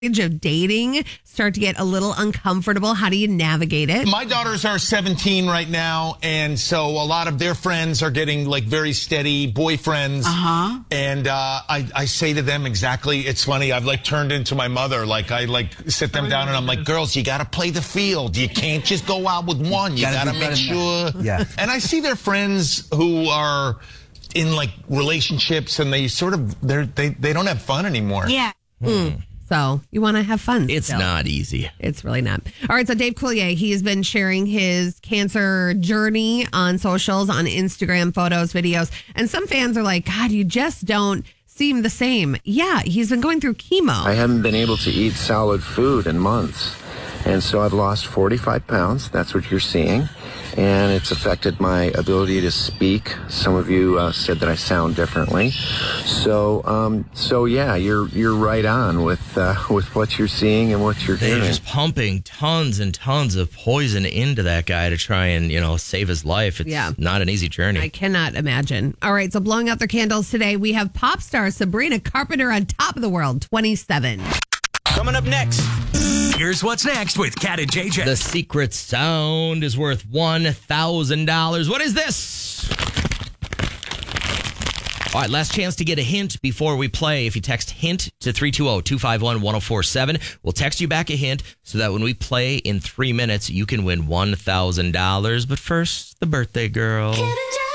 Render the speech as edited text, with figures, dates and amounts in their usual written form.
of dating start to get a little uncomfortable? How do you navigate it? My daughters are 17 right now, and so a lot of their friends are getting like very steady boyfriends. And I say to them exactly, it's funny, I've like turned into my mother. Like I like sit them down and I'm like, girls, you got to play the field. You can't just go out with one. You got to make sure. Yeah. And I see their friends who are in like relationships and they sort of, they don't have fun anymore. Yeah. So you want to have fun. It's still. not easy. It's really not. All right, so Dave Coulier, he has been sharing his cancer journey on socials, on Instagram, photos, videos. And some fans are like, God, you just don't seem the same. Yeah, he's been going through chemo. I haven't been able to eat solid food in months. And so I've lost 45 pounds. That's what you're seeing. And it's affected my ability to speak. Some of you said that I sound differently. So yeah, you're right on with what you're seeing and what you're They're hearing. just pumping tons and tons of poison into that guy to try and, save his life. It's not an easy journey. I cannot imagine. All right, so blowing out their candles today, we have pop star Sabrina Carpenter on top of the world, 27. Coming up next, here's what's next with Kat and JJ. The secret sound is worth $1,000. What is this? All right, last chance to get a hint before we play. If you text HINT to 320-251-1047, we'll text you back a hint so that when we play in 3 minutes, you can win $1,000. But first, the birthday girl.